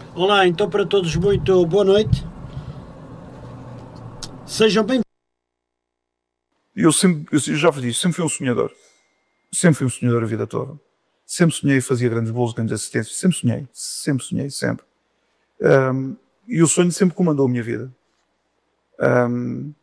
Olá, então para todos muito boa noite. Sejam bem. Eu já vos disse, sempre fui um sonhador. Sempre fui um sonhador a vida toda. Sempre sonhei e fazia grandes bolos, grandes assistências. Sempre sonhei. Sempre sonhei, sempre. E o sonho sempre comandou a minha vida.